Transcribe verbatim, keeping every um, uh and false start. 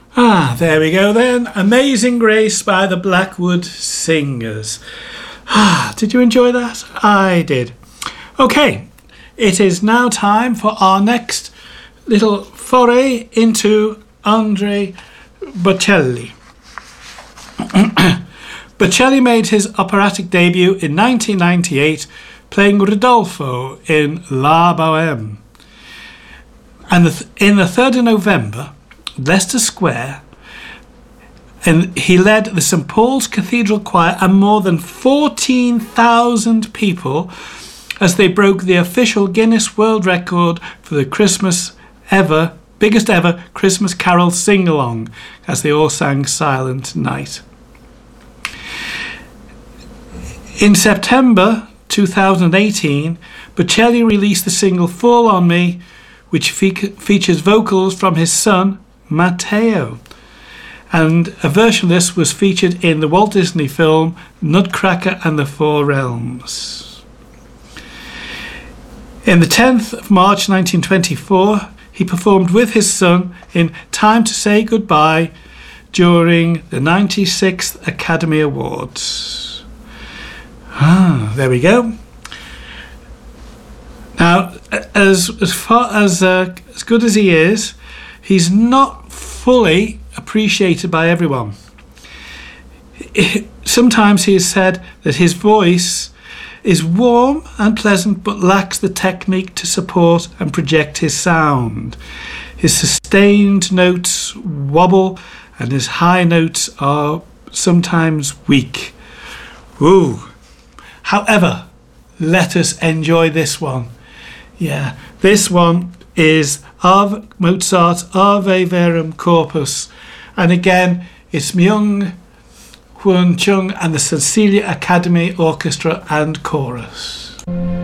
Ah, there we go then. Amazing Grace by the Blackwood Singers. Ah, did you enjoy that? I did. Okay, it is now time for our next little foray into Andre Bocelli. Bocelli made his operatic debut in nineteen ninety-eight, playing Rodolfo in La Bohème. And the th- in the third of November, Leicester Square, and he led the Saint Paul's Cathedral Choir and more than fourteen thousand people as they broke the official Guinness World Record for the Christmas ever, biggest ever Christmas carol sing-along, as they all sang Silent Night. In September two thousand eighteen, Bocelli released the single Fall On Me, which fe- features vocals from his son, Matteo. And a version of this was featured in the Walt Disney film Nutcracker and the Four Realms. In the tenth of March nineteen twenty-four, he performed with his son in Time to Say Goodbye during the ninety-sixth Academy Awards. Ah, there we go. Now, as as far as uh, as good as he is, he's not fully appreciated by everyone. Sometimes he has said that his voice is warm and pleasant but lacks the technique to support and project his sound. His sustained notes wobble and his high notes are sometimes weak. Ooh. However, let us enjoy this one. Yeah, this one is of Mozart's Ave Verum Corpus. And again, it's Myung Hwang Chung and the Cecilia Academy Orchestra and Chorus.